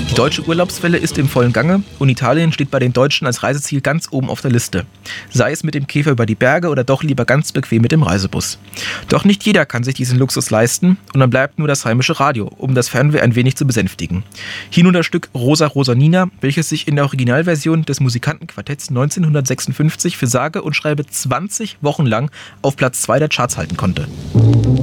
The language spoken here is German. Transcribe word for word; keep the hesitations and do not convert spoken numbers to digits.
Die deutsche Urlaubswelle ist im vollen Gange und Italien steht bei den Deutschen als Reiseziel ganz oben auf der Liste. Sei es mit dem Käfer über die Berge oder doch lieber ganz bequem mit dem Reisebus. Doch nicht jeder kann sich diesen Luxus leisten und dann bleibt nur das heimische Radio, um das Fernweh ein wenig zu besänftigen. Hier nur das Stück Rosa Rosa Nina, welches sich in der Originalversion des Musikantenquartetts neunzehnhundertsechsundfünfzig für sage und schreibe zwanzig Wochen lang auf Platz zwei der Charts halten konnte.